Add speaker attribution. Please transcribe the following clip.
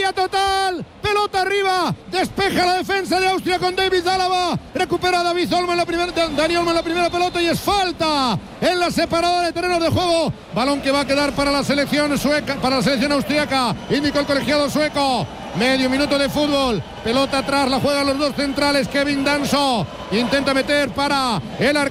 Speaker 1: alegría total. Pelota arriba, despeja la defensa de Austria con David Alaba. Recupera David Olmo en la primera, Dani Olmo en la primera pelota y es falta en la separadora de terrenos de juego. Balón que va a quedar para la selección sueca, para la selección austríaca. Indicó el colegiado sueco. Medio minuto de fútbol. Pelota atrás, la juegan los dos centrales. Kevin Danso intenta meter para el